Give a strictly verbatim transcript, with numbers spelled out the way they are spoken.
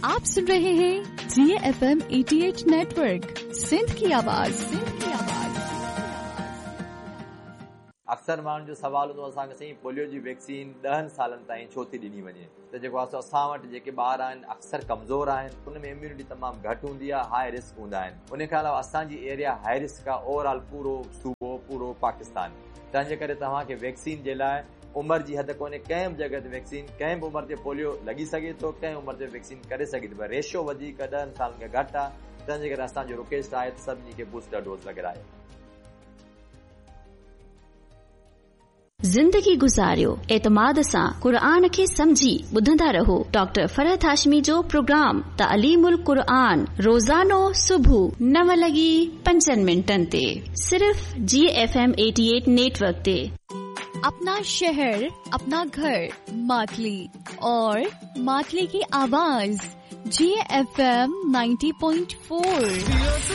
आप सुन रहे हैं जी F M अठासी network, Sindh की आवाज, सिंध की आवाज। अक्सर माण्हुनि जो सवाल हूंदो असांखे साईं पोलियो जी वैक्सीन ॾहनि सालनि ताईं छो थी ॾिनी वञे, त जेको आहे असां वटि जेके ॿार आहिनि अक्सर कमज़ोर आहिनि, उन में इम्यूनिटी तमामु घटि हूंदी आहे, हाई रिस्क हूंदा आहिनि। उन खां अलावा असांजी एरिया हाई रिस्क आहे, ओवरऑल पूरो सूबो पूरो पाकिस्तान। तंहिंजे करे तव्हांखे वैक्सीन जे लाइ उमिरि जी हद कोन्हे, कंहिं बि जॻह ते वैक्सीन कंहिं बि उमिरि ते पोलियो लॻी सघे थो, कंहिं उमिरि ते वैक्सीन करे सघे थी, पर रेशियो वधीक ॾहनि सालनि खां घटि आहे। तंहिंजे करे असांजो रिक्वेस्ट आहे त सभिनी खे बूस्टर डोज लॻारायो। ज़िंदगी गुज़ारियो एतमाद सां क़ुरान खे समझी ॿुधंदा रहो। डॉक्टर फरहत हाशमी जो प्रोग्राम तालीमुल क़ुरान रोज़ानो सुबुह नव लॻी पंजनि मिंटनि ते सिर्फ़ जी एफ एम अठासी नेटवर्क ते। अपना शहर, अपना घर, मातली और मातली की आवाज जी एफ एम नब्बे पॉइंट चार।